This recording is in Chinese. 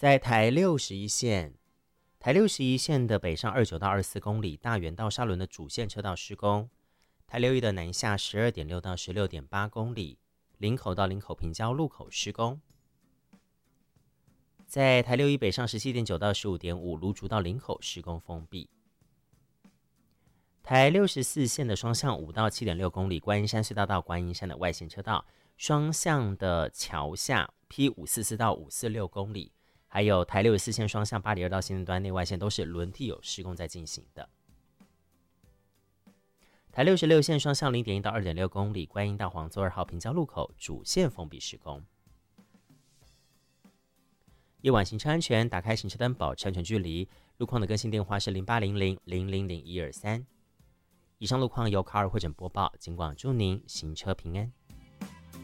在台61线，台61线的北上29到24公里，大园到沙仑的主线车道施工；台61的南下12.6到16.8公里，林口到林口平交路口施工。在台61北上17.9到15.5，芦竹到林口施工封闭。台64线的双向5到7.6公里，观音山隧道到观音山的外线车道，双向的桥下 P544到546公里，还有台64线双向8.2到新店端内外线都是轮替有施工在进行的。台66线双向 0.1 到 2.6 公里，观音到黄作2号平交路口主线封闭施工。夜晚行车安全，打开行车灯，保持安全距离。路况的更新电话是0800000123。以上路况由卡尔会诊播报，警广祝您行车平安。